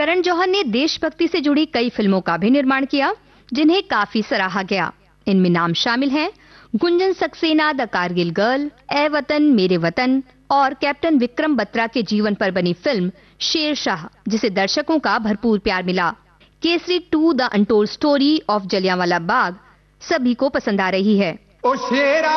करण जौहर ने देशभक्ति से जुड़ी कई फिल्मों का भी निर्माण किया, जिन्हें काफी सराहा गया। इनमें नाम शामिल हैं गुंजन सक्सेना द कारगिल गर्ल, ए वतन मेरे वतन और कैप्टन विक्रम बत्रा के जीवन पर बनी फिल्म शेरशाह, जिसे दर्शकों का भरपूर प्यार मिला। Kesari 2 the untold story of Jallianwala Bagh सभी को पसंद आ रही है।